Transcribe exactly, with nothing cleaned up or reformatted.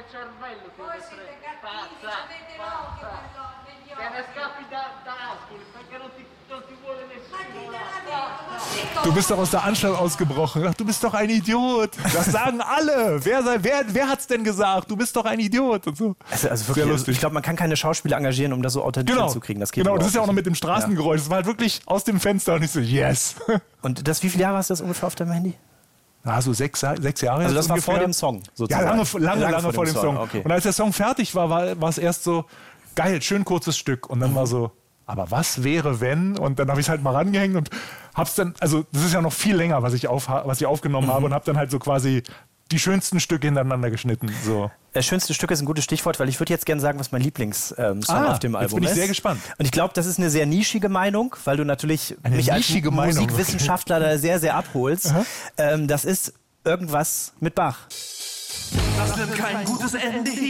cervello che Voi siete cattivi, avete l'occhio per l'occhio, gli Te ne occhi. scappi da, da Ascoli, perché non ti, non ti vuole nessuno. Ma dite la verità, Du bist doch aus der Anstalt ausgebrochen. Ach, du bist doch ein Idiot. Das sagen alle. Wer, sei- wer, wer hat's denn gesagt? Du bist doch ein Idiot. Und so. Also, also wirklich, Sehr lustig. ich glaube, man kann keine Schauspieler engagieren, um das so authentisch Genau, hinzukriegen. Das geht genau. Das ist ja auch noch überhaupt mit dem Straßengeräusch. Das war halt wirklich aus dem Fenster und ich so, yes. nicht. Und das, wie viele Jahre hast du das ungefähr auf deinem Handy? Ah, so sechs, sechs Jahre. Also jetzt das war ungefähr. vor dem Song Ja, sozusagen. lange, lange, lange, vor dem Song. Okay. Und als der Song fertig war, war, war es erst so, geil, schön kurzes Stück. Und dann war so, aber was wäre, wenn? Und dann habe ich es halt mal rangehängt und hab's dann, also das ist ja noch viel länger, was ich, auf, was ich aufgenommen Mhm. habe und habe dann halt so quasi die schönsten Stücke hintereinander geschnitten. So. Das schönste Stück ist ein gutes Stichwort, weil ich würde jetzt gerne sagen, was mein Lieblingssong ähm, Song Ah, auf dem jetzt Album bin ich ist. sehr gespannt. Und ich glaube, das ist eine sehr nischige Meinung, weil du natürlich Eine mich als nischige Meinung, Musikwissenschaftler da sehr, sehr abholst. Ähm, das ist irgendwas mit Bach. Das nimmt kein gutes Ende.